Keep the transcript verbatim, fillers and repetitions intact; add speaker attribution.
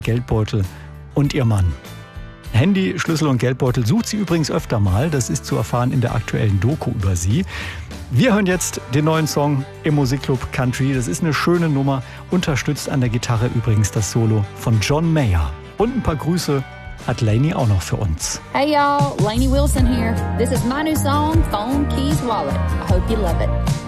Speaker 1: Geldbeutel und ihr Mann. Handy, Schlüssel und Geldbeutel sucht sie übrigens öfter mal. Das ist zu erfahren in der aktuellen Doku über sie. Wir hören jetzt den neuen Song im Musikclub Country. Das ist eine schöne Nummer. Unterstützt an der Gitarre übrigens das Solo von John Mayer. Und ein paar Grüße hat Lainey auch noch für uns.
Speaker 2: Hey y'all, Lainey Wilson here. This is my new song, Phone Keys Wallet. I hope you love it.